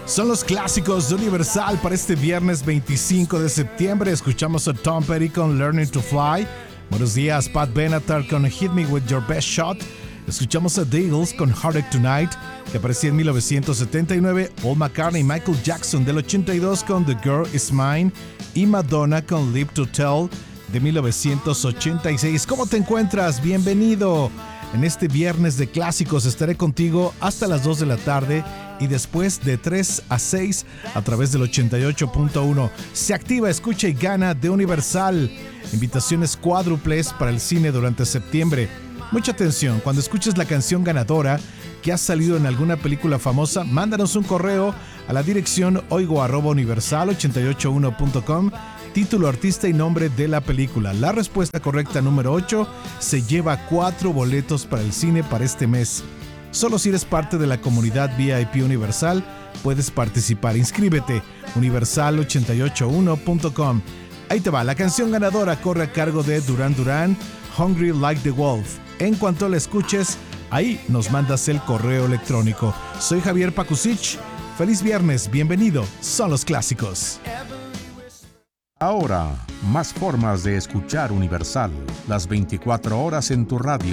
Son los clásicos de Universal para este viernes 25 de septiembre. Escuchamos a Tom Petty con Learning to Fly. Buenos días, Pat Benatar con Hit Me With Your Best Shot. Escuchamos a The Eagles con Heartache Tonight, que aparecía en 1979. Paul McCartney y Michael Jackson del 82 con The Girl Is Mine. Y Madonna con Live to Tell de 1986. ¿Cómo te encuentras? Bienvenido. En este viernes de clásicos estaré contigo hasta las 2 de la tarde y después de 3 a 6 a través del 88.1. Se activa, escucha y gana de Universal. Invitaciones cuádruples para el cine durante septiembre. Mucha atención, cuando escuches la canción ganadora que ha salido en alguna película famosa, mándanos un correo a la dirección oigo@universal881.com, título, artista y nombre de la película. La respuesta correcta número 8 se lleva 4 boletos para el cine para este mes. Solo si eres parte de la comunidad VIP Universal puedes participar. Inscríbete, universal881.com. Ahí te va, la canción ganadora corre a cargo de Duran Duran, Hungry Like the Wolf. En cuanto la escuches, ahí nos mandas el correo electrónico. Soy Javier Pakusich. Feliz viernes, bienvenido. Son los clásicos. Ahora, más formas de escuchar Universal, las 24 horas en tu radio.